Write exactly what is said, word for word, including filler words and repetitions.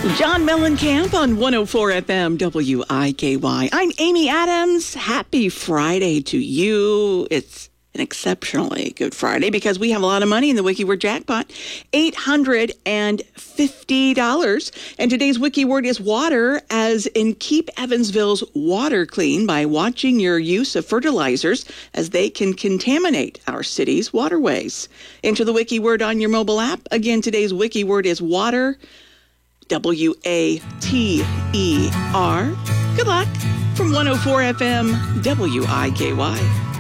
John Mellencamp on one oh four F M W I K Y. I'm Amy Adams. Happy Friday to you. It's an exceptionally good Friday because we have a lot of money in the WikiWord jackpot, eight hundred fifty dollars. And today's Wiki word is water, as in keep Evansville's water clean by watching your use of fertilizers, as they can contaminate our city's waterways. Enter the Wiki word on your mobile app. Again, today's Wiki word is water. W A T E R. Good luck from one oh four F M W I K Y.